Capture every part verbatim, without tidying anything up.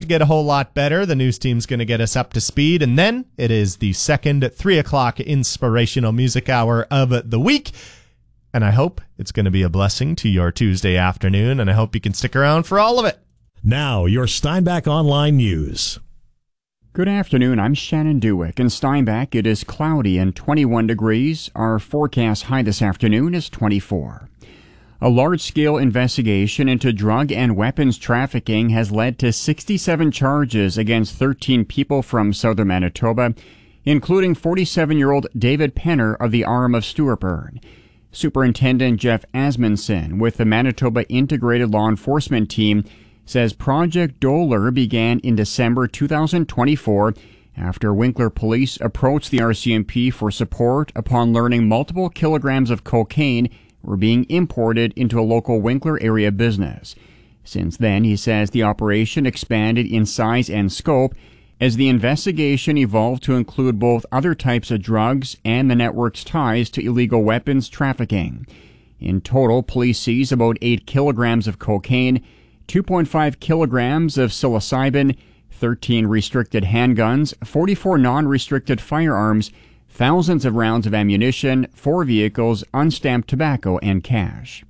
get a whole lot better. The news team's going to get us up to speed. And then it is the second three o'clock inspirational music hour of the week. And I hope it's going to be a blessing to your Tuesday afternoon. And I hope you can stick around for all of it. Now, your Steinbach Online News. Good afternoon, I'm Shannon Dewick. In Steinbach, it is cloudy and twenty-one degrees. Our forecast high this afternoon is twenty-four. A large-scale investigation into drug and weapons trafficking has led to sixty-seven charges against thirteen people from southern Manitoba, including forty-seven-year-old David Penner of the Arm of Stewartburn. Superintendent Jeff Asmundson with the Manitoba Integrated Law Enforcement Team says Project Doler began in December two thousand twenty-four after Winkler police approached the R C M P for support upon learning multiple kilograms of cocaine were being imported into a local Winkler area business. Since then, he says the operation expanded in size and scope as the investigation evolved to include both other types of drugs and the network's ties to illegal weapons trafficking. In total, police seized about eight kilograms of cocaine, two point five kilograms of psilocybin, thirteen restricted handguns, forty-four non-restricted firearms, thousands of rounds of ammunition, four vehicles, unstamped tobacco, and cash.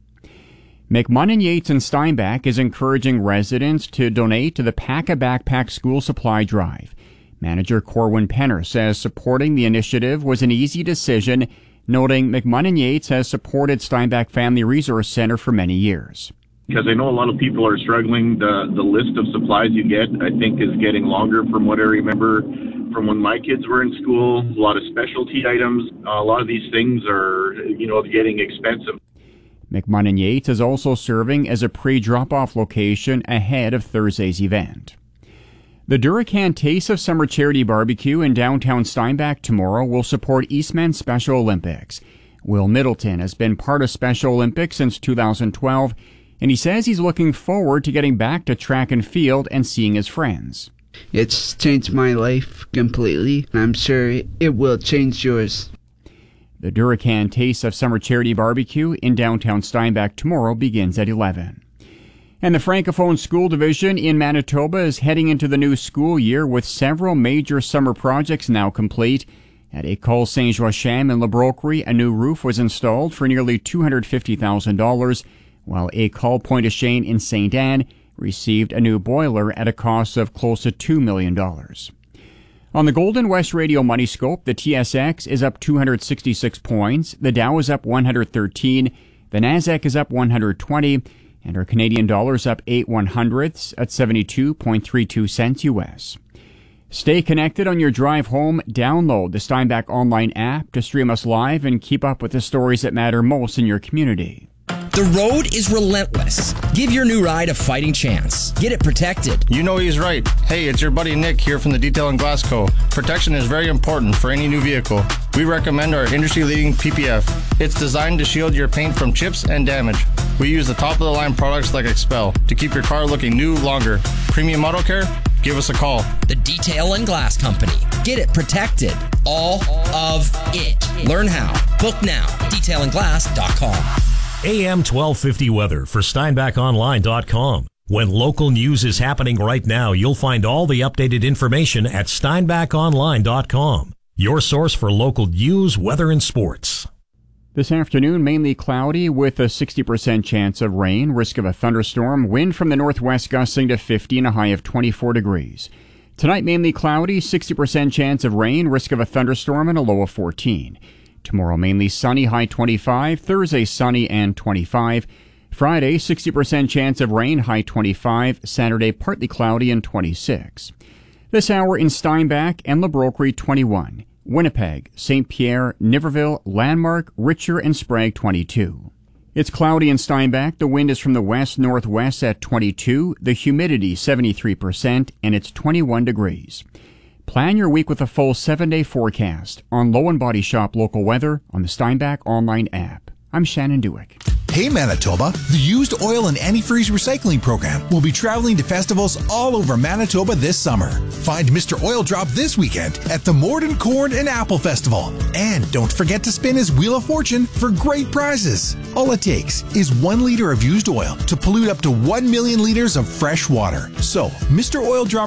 McMunn Yates and Steinbach is encouraging residents to donate to the Pack a Backpack School Supply Drive. Manager Corwin Penner says supporting the initiative was an easy decision, noting McMunn Yates has supported Steinbach Family Resource Center for many years. Because I know a lot of people are struggling. The the list of supplies you get, I think, is getting longer from what I remember from when my kids were in school. A lot of specialty items. A lot of these things are, you know, getting expensive. McMunn Yates is also serving as a pre-drop-off location ahead of Thursday's event. The Duracan Taste of Summer Charity Barbecue in downtown Steinbach tomorrow will support Eastman Special Olympics. Will Middleton has been part of Special Olympics since two thousand twelve, and he says he's looking forward to getting back to track and field and seeing his friends. It's changed my life completely. I'm sure it will change yours. The Duracan Taste of Summer Charity Barbecue in downtown Steinbach tomorrow begins at eleven. And the Francophone School Division in Manitoba is heading into the new school year with several major summer projects now complete. At École Saint-Joachim in La Broquerie, a new roof was installed for nearly two hundred fifty thousand dollars, while École Pointe-aux-Chênes in Saint Anne received a new boiler at a cost of close to two million dollars. On the Golden West Radio Money Scope, the T S X is up two hundred sixty-six points, the Dow is up one hundred thirteen, the Nasdaq is up one hundred twenty, and our Canadian dollar is up eight one hundredths at seventy-two point three two cents U S. Stay connected on your drive home. Download the Steinbach Online app to stream us live and keep up with the stories that matter most in your community. The road is relentless. Give your new ride a fighting chance. Get it protected. You know he's right. Hey, it's your buddy Nick here from the Detail and Glass Co. Protection is very important for any new vehicle. We recommend our industry-leading P P F. It's designed to shield your paint from chips and damage. We use the top-of-the-line products like Expel to keep your car looking new longer. Premium Auto Care? Give us a call. The Detail and Glass Company. Get it protected. All of it. Learn how. Book now. detail and glass dot com. A M twelve fifty weather for Steinbach Online dot com. When local news is happening right now, you'll find all the updated information at Steinbach Online dot com. Your source for local news, weather, and sports. This afternoon, mainly cloudy with a sixty percent chance of rain, risk of a thunderstorm, wind from the northwest gusting to fifty and a high of twenty-four degrees. Tonight, mainly cloudy, sixty percent chance of rain, risk of a thunderstorm, and a low of fourteen. Tomorrow, mainly sunny, high twenty-five. Thursday, sunny and twenty-five. Friday, sixty percent chance of rain, high twenty-five. Saturday, partly cloudy and twenty-six. This hour in Steinbach and La Broquerie, twenty-one. Winnipeg, Saint Pierre, Niverville, Landmark, Richer, and Sprague, twenty-two. It's cloudy in Steinbach. The wind is from the west-northwest at twenty-two. The humidity, seventy-three percent, and it's twenty-one degrees. Plan your week with a full seven-day forecast on Low and Body Shop local weather on the Steinbach Online app. I'm Shannon Dewick. Hey Manitoba, the Used Oil and Antifreeze Recycling Program will be traveling to festivals all over Manitoba this summer. Find Mister Oil Drop this weekend at the Morden Corn and Apple Festival. And don't forget to spin his Wheel of Fortune for great prizes. All it takes is one liter of used oil to pollute up to one million liters of fresh water. So, Mister Oil Drop